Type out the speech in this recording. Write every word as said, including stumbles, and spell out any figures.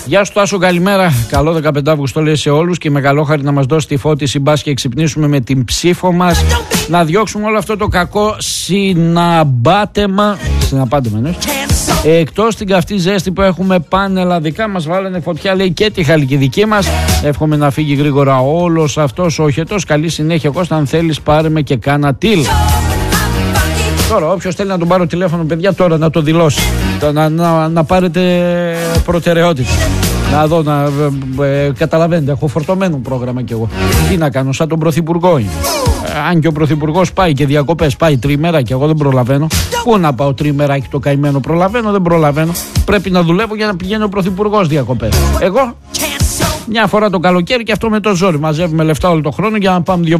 Γεια σου Τάσο, καλημέρα. Καλό δεκαπέντε Αυγούστου λέει σε όλους και με καλό χάρη να μας δώσει τη φώτιση μπας και ξυπνήσουμε με την ψήφο μας. Να διώξουμε όλο αυτό το κακό συναμπάτεμα. Συναπάτεμα, ναι. Εκτός την καυτή ζέστη που έχουμε πανελλαδικά, μας βάλανε φωτιά λέει και τη Χαλκιδική μας. Εύχομαι να φύγει γρήγορα όλος αυτός ο οχετός. Καλή συνέχεια Κώστα, αν θέλεις πάρε με και κάνα τιλ. Τώρα όποιος θέλει να τον πάρω τηλέφωνο παιδιά τώρα να το δηλώσει, να, να, να πάρετε προτεραιότητα. Να δω, να ε, ε, καταλαβαίνετε, έχω φορτωμένο πρόγραμμα κι εγώ. Τι να κάνω, σαν τον Πρωθυπουργό είναι. Ε, αν και ο Πρωθυπουργός πάει και διακοπές, πάει τριμέρα και εγώ δεν προλαβαίνω. Πού να πάω τριμεράκι το καημένο, προλαβαίνω, δεν προλαβαίνω. Πρέπει να δουλεύω για να πηγαίνει ο Πρωθυπουργός διακοπές. Εγώ μια φορά το καλοκαίρι και αυτό με το ζόρι. Μαζεύουμε λεφτά όλο το χρόνο για να πάμε δύο